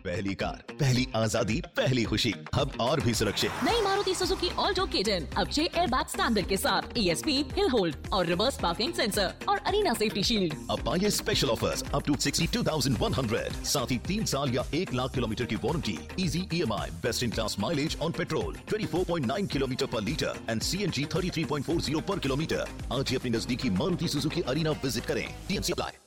पहली कार, पहली आजादी, पहली खुशी, अब और भी सुरक्षित। नई मारुति सुजुकी ऑल्टो K10 अब 6 एयरबैग स्टैंडर्ड के साथ ESP, हिल होल्ड और रिवर्स पार्किंग सेंसर और अरीना सेफ्टी शील्ड। अब पाइए स्पेशल ऑफर्स अप टू 62,100, साथ ही 3 साल या 1 लाख किलोमीटर की warranty, easy EMI, best in class mileage on petrol 24.9 kilometre पर लीटर एंड CNG 33.40 पर किलोमीटर। आज ही अपनी नजदीकी मारुति सुजुकी अरीना विजिट करें। TNC apply.